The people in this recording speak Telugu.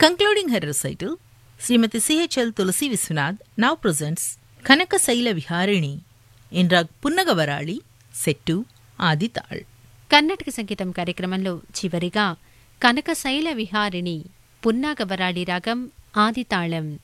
Concluding her recital, Srimati C.H.L. Tulasi Viswanath now presents Kanaka Saila Viharini in Rag Punnagavarali, set to Adi Tal. Karnataka సంగీతం కార్యక్రమంలో చివరిగా కనకశైల విహారిణి పున్నాగవరాళి రాగం ఆదితాళం.